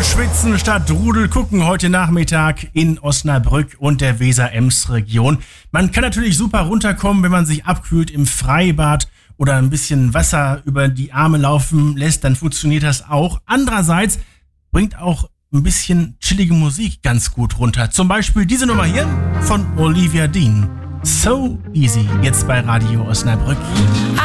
Schwitzen statt Rudel gucken heute Nachmittag in Osnabrück und der Weser-Ems-Region. Man kann natürlich super runterkommen, wenn man sich abkühlt im Freibad oder ein bisschen Wasser über die Arme laufen lässt, dann funktioniert das auch. Andererseits bringt auch ein bisschen chillige Musik ganz gut runter. Zum Beispiel diese Nummer hier von Olivia Dean. So Easy, jetzt bei Radio Osnabrück.